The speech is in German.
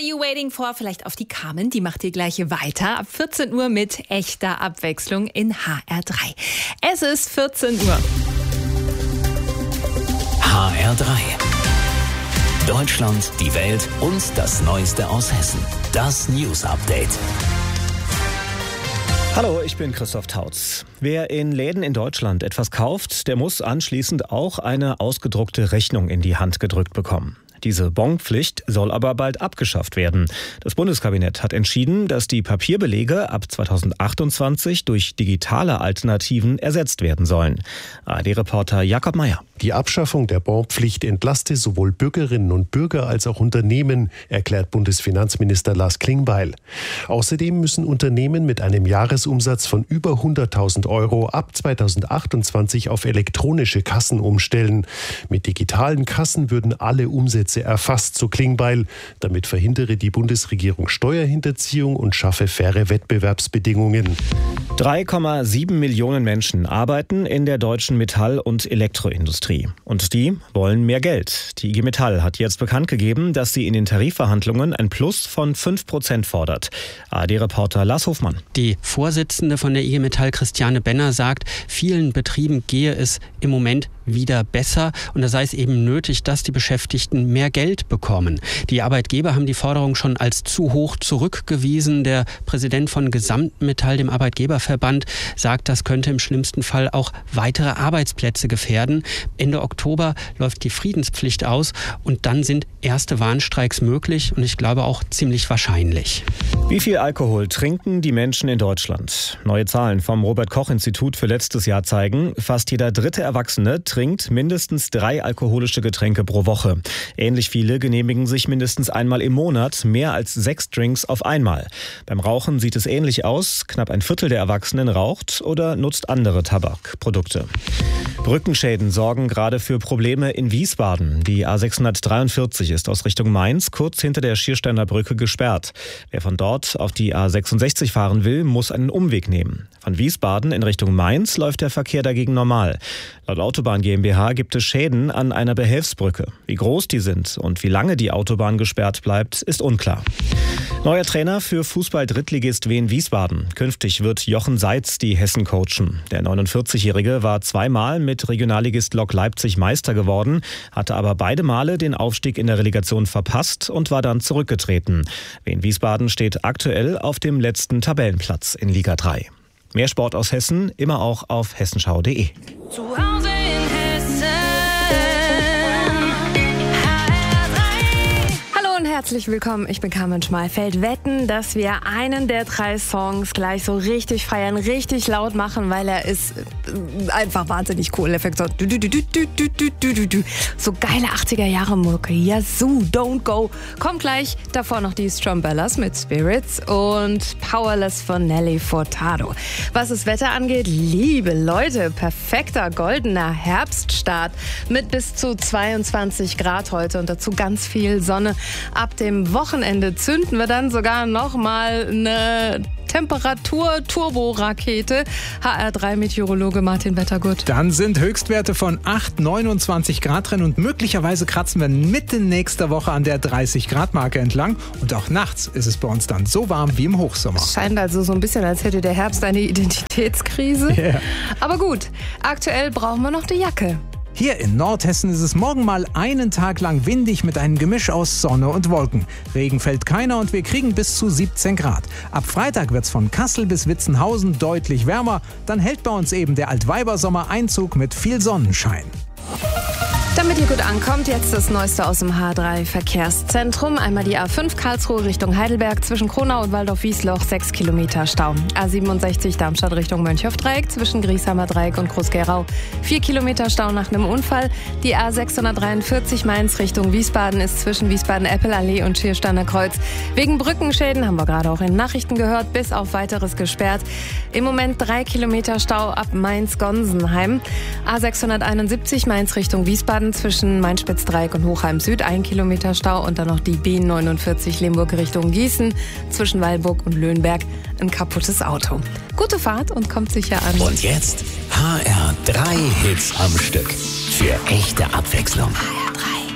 are you waiting for? Vielleicht auf die Carmen, die macht ihr gleich weiter. Ab 14 Uhr mit echter Abwechslung in HR3. Es ist 14 Uhr. HR3. Deutschland, die Welt und das Neueste aus Hessen. Das News Update. Hallo, ich bin Christoph Tautz. Wer in Läden in Deutschland etwas kauft, der muss anschließend auch eine ausgedruckte Rechnung in die Hand gedrückt bekommen. Diese Bonpflicht soll aber bald abgeschafft werden. Das Bundeskabinett hat entschieden, dass die Papierbelege ab 2028 durch digitale Alternativen ersetzt werden sollen. ARD-Reporter Jakob Meyer. Die Abschaffung der Bonpflicht entlaste sowohl Bürgerinnen und Bürger als auch Unternehmen, erklärt Bundesfinanzminister Lars Klingbeil. Außerdem müssen Unternehmen mit einem Jahresumsatz von über 100.000 Euro ab 2028 auf elektronische Kassen umstellen. Mit digitalen Kassen würden alle Umsätze erfasst, so Klingbeil. Damit verhindere die Bundesregierung Steuerhinterziehung und schaffe faire Wettbewerbsbedingungen. 3,7 Millionen Menschen arbeiten in der deutschen Metall- und Elektroindustrie. Und die wollen mehr Geld. Die IG Metall hat jetzt bekannt gegeben, dass sie in den Tarifverhandlungen ein Plus von 5% fordert. ARD-Reporter Lars Hofmann. Die Vorsitzende von der IG Metall, Christiane Benner, sagt, vielen Betrieben gehe es im Moment wieder besser und da sei es eben nötig, dass die Beschäftigten mehr Geld bekommen. Die Arbeitgeber haben die Forderung schon als zu hoch zurückgewiesen. Der Präsident von Gesamtmetall, dem Arbeitgeberverband, sagt, das könnte im schlimmsten Fall auch weitere Arbeitsplätze gefährden. Ende Oktober läuft die Friedenspflicht aus und dann sind erste Warnstreiks möglich und ich glaube auch ziemlich wahrscheinlich. Wie viel Alkohol trinken die Menschen in Deutschland? Neue Zahlen vom Robert-Koch-Institut für letztes Jahr zeigen, fast jeder dritte Erwachsene trinkt mindestens 3 alkoholische Getränke pro Woche. Ähnlich viele genehmigen sich mindestens einmal im Monat mehr als 6 Drinks auf einmal. Beim Rauchen sieht es ähnlich aus. Knapp ein Viertel der Erwachsenen raucht oder nutzt andere Tabakprodukte. Brückenschäden sorgen gerade für Probleme in Wiesbaden. Die A643 ist aus Richtung Mainz kurz hinter der Schiersteiner Brücke gesperrt. Wer von dort auf die A66 fahren will, muss einen Umweg nehmen. Von Wiesbaden in Richtung Mainz läuft der Verkehr dagegen normal. Laut Autobahn GmbH gibt es Schäden an einer Behelfsbrücke. Wie groß die sind und wie lange die Autobahn gesperrt bleibt, ist unklar. Neuer Trainer für Fußball-Drittligist Wien Wiesbaden. Künftig wird Jochen Seitz die Hessen coachen. Der 49-Jährige war zweimal mit Regionalligist Lok Leipzig Meister geworden, hatte aber beide Male den Aufstieg in der Relegation verpasst und war dann zurückgetreten. Wien Wiesbaden steht aktuell auf dem letzten Tabellenplatz in Liga 3. Mehr Sport aus Hessen, immer auch auf hessenschau.de. Zu Hause in Hessen. Hallo und herzlich willkommen. Ich bin Carmen Schmalfeld. Wetten, dass wir einen der 3 Songs gleich so richtig feiern, richtig laut machen, weil er ist einfach wahnsinnig cool. Effekt so so geile 80er-Jahre-Mucke. Yazoo, Don't Go. Kommt gleich. Davor noch die Strombellas mit Spirits und Powerless von Nelly Furtado. Was das Wetter angeht, liebe Leute, perfekter goldener Herbststart mit bis zu 22 Grad heute und dazu ganz viel Sonne. Ab dem Wochenende zünden wir dann sogar nochmal eine Temperatur-Turbo-Rakete. HR3-Meteorologe Martin Wettergut. Dann sind Höchstwerte von 29 Grad drin und möglicherweise kratzen wir Mitte nächster Woche an der 30-Grad-Marke entlang. Und auch nachts ist es bei uns dann so warm wie im Hochsommer. Es scheint also so ein bisschen, als hätte der Herbst eine Identitätskrise. Yeah. Aber gut, aktuell brauchen wir noch die Jacke. Hier in Nordhessen ist es morgen mal einen Tag lang windig mit einem Gemisch aus Sonne und Wolken. Regen fällt keiner und wir kriegen bis zu 17 Grad. Ab Freitag wird's von Kassel bis Witzenhausen deutlich wärmer. Dann hält bei uns eben der Altweibersommer Einzug mit viel Sonnenschein. Damit ihr gut ankommt, jetzt das Neueste aus dem H3-Verkehrszentrum. Einmal die A5 Karlsruhe Richtung Heidelberg zwischen Kronau und Waldorf-Wiesloch 6 Kilometer Stau. A67 Darmstadt Richtung Mönchhofdreieck zwischen Griesheimer Dreieck und Groß-Gerau 4 Kilometer Stau nach einem Unfall. Die A643 Mainz Richtung Wiesbaden ist zwischen Wiesbaden-Eppelallee und Schiersteiner Kreuz wegen Brückenschäden, haben wir gerade auch in Nachrichten gehört, bis auf Weiteres gesperrt. Im Moment 3 Kilometer Stau ab Mainz-Gonsenheim. A671 Mainz Richtung Wiesbaden zwischen Main-Spitz-Dreieck und Hochheim Süd 1 Kilometer Stau und dann noch die B49 Limburg Richtung Gießen zwischen Weilburg und Löhnberg ein kaputtes Auto. Gute Fahrt und kommt sicher an. Und jetzt HR3 Hits am Stück für echte Abwechslung.